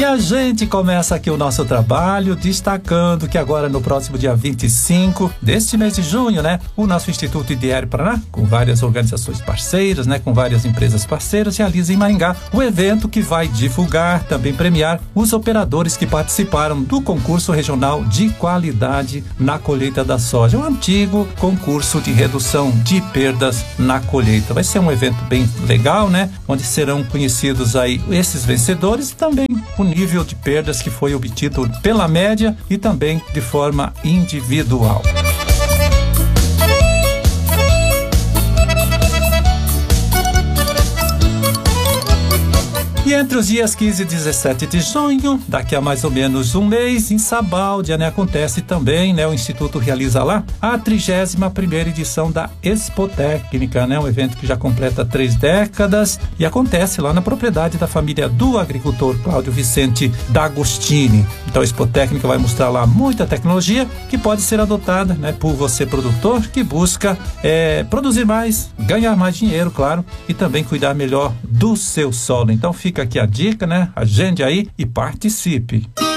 E a gente começa aqui o nosso trabalho destacando que agora no próximo dia 25 deste mês de junho, né, o nosso Instituto IDR Paraná, com várias organizações parceiras, né, com várias empresas parceiras, realiza em Maringá o evento que vai divulgar, também premiar os operadores que participaram do concurso regional de qualidade na colheita da soja, um antigo concurso de redução de perdas na colheita. Vai ser um evento bem legal, né, onde serão conhecidos aí esses vencedores e também o nível de perdas que foi obtido pela média e também de forma individual. E entre os dias 15 e 17 de junho, daqui a mais ou menos um mês, em Sabáudia, né, acontece também, né, o Instituto realiza lá a 31ª edição da Expotécnica, né, um evento que já completa 3 décadas e acontece lá na propriedade da família do agricultor Cláudio Vicente D'Agostini. Então a Expotécnica vai mostrar lá muita tecnologia que pode ser adotada, né, por você produtor que busca produzir mais, ganhar mais dinheiro, claro, e também cuidar melhor do seu solo. Então fica aqui a dica, né? Agende aí e participe.